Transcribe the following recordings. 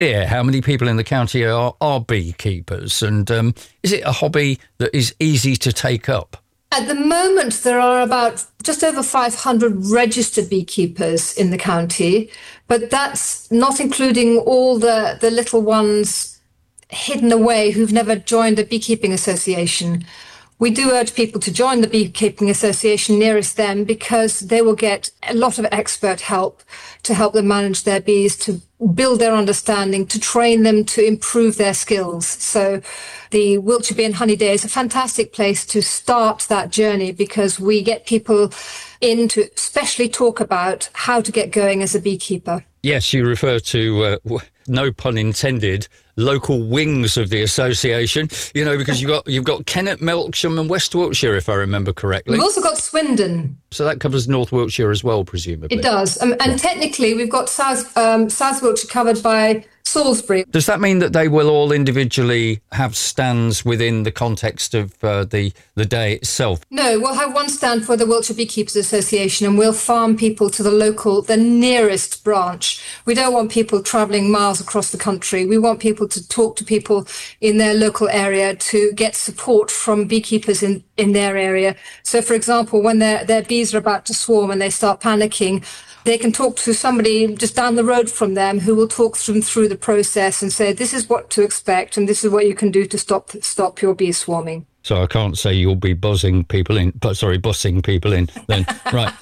Yeah, how many people in the county are beekeepers? And is it a hobby that is easy to take up? At the moment, there are about just over 500 registered beekeepers in the county, but that's not including all the little ones hidden away who've never joined a beekeeping association. We do urge people to join the beekeeping association nearest them because they will get a lot of expert help to help them manage their bees, to build their understanding, to train them to improve their skills. So the Wiltshire Bee and Honey Day is a fantastic place to start that journey because we get people in to especially talk about how to get going as a beekeeper. Yes, you refer to, no pun intended, local wings of the association, you know, because you've got Kennet, Melksham and West Wiltshire, if I remember correctly. We've also got Swindon. So that covers North Wiltshire as well, presumably. It does. And technically, we've got South Wiltshire covered by Salisbury. Does that mean that they will all individually have stands within the context of the day itself? No, we'll have one stand for the Wiltshire Beekeepers Association and we'll farm people to the nearest branch. We don't want people travelling miles across the country. We want people to talk to people in their local area to get support from beekeepers in their area. So, for example, when their bees are about to swarm and they start panicking, they can talk to somebody just down the road from them who will talk them through the process and say, this is what to expect and this is what you can do to stop your bees swarming. So I can't say you'll be bussing people in then. Right.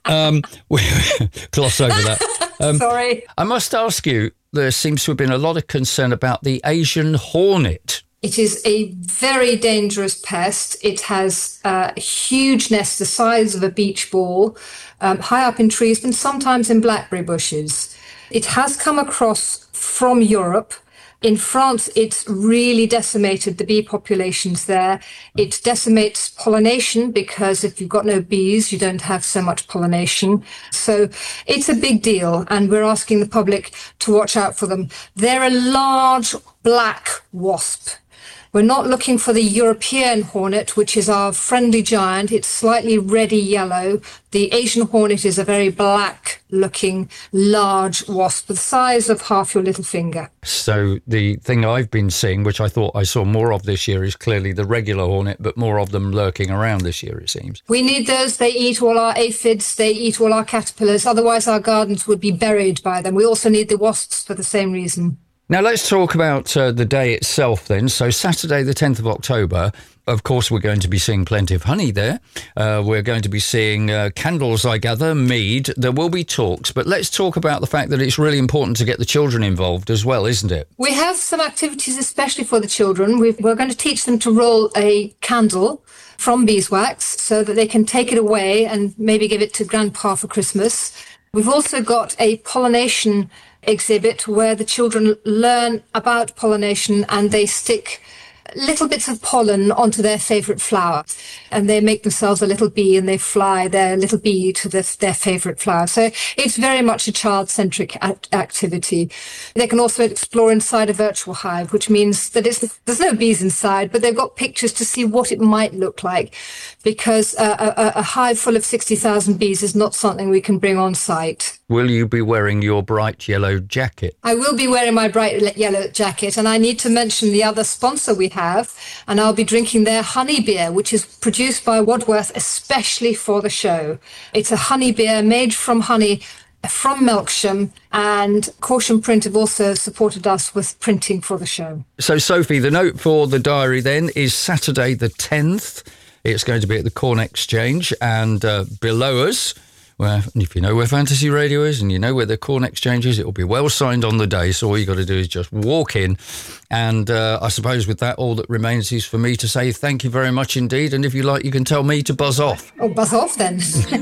Gloss over that. Sorry. I must ask you, there seems to have been a lot of concern about the Asian hornet. It is a very dangerous pest. It has a huge nest the size of a beach ball, high up in trees and sometimes in blackberry bushes. It has come across from Europe. In France, it's really decimated the bee populations there. It decimates pollination because if you've got no bees, you don't have so much pollination. So it's a big deal, and we're asking the public to watch out for them. They're a large black wasp. We're not looking for the European hornet, which is our friendly giant. It's slightly reddy yellow. The Asian hornet is a very black-looking, large wasp, the size of half your little finger. So the thing I've been seeing, which I thought I saw more of this year, is clearly the regular hornet, but more of them lurking around this year, it seems. We need those. They eat all our aphids. They eat all our caterpillars. Otherwise, our gardens would be buried by them. We also need the wasps for the same reason. Now, let's talk about the day itself then. So Saturday, the 10th of October, of course, we're going to be seeing plenty of honey there. We're going to be seeing candles, I gather, mead. There will be talks. But let's talk about the fact that it's really important to get the children involved as well, isn't it? We have some activities especially for the children. We're going to teach them to roll a candle from beeswax so that they can take it away and maybe give it to Grandpa for Christmas. We've also got a pollination exhibit where the children learn about pollination and they stick little bits of pollen onto their favourite flower and they make themselves a little bee and they fly their little bee to their favourite flower. So it's very much a child-centric activity. They can also explore inside a virtual hive, which means that there's no bees inside, but they've got pictures to see what it might look like, because a hive full of 60,000 bees is not something we can bring on site. Will you be wearing your bright yellow jacket? I will be wearing my bright yellow jacket, and I need to mention the other sponsor we have, and I'll be drinking their honey beer, which is produced by Wadworth especially for the show. It's a honey beer made from honey from Melksham, and Caution Print have also supported us with printing for the show. So, Sophie, the note for the diary then is Saturday the 10th. It's going to be at the Corn Exchange, and below us, well, if you know where Fantasy Radio is and you know where the Corn Exchange is, it will be well signed on the day. So all you got to do is just walk in. And I suppose with that, all that remains is for me to say thank you very much indeed. And if you like, you can tell me to buzz off. Oh, buzz off then.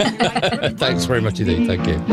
Thanks very much indeed. Thank you.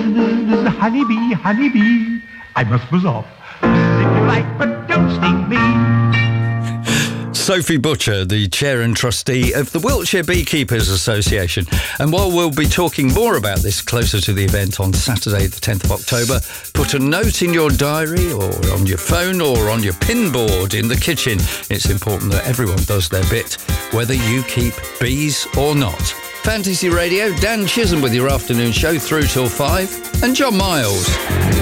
Honeybee, I must buzz off. Sting you like, but don't sting me. Sophie Butcher, the chair and trustee of the Wiltshire Beekeepers Association. And while we'll be talking more about this closer to the event on Saturday, the 10th of October, put a note in your diary or on your phone or on your pinboard in the kitchen. It's important that everyone does their bit, whether you keep bees or not. Fantasy Radio, Dan Chisholm with your afternoon show through till 5, and John Miles.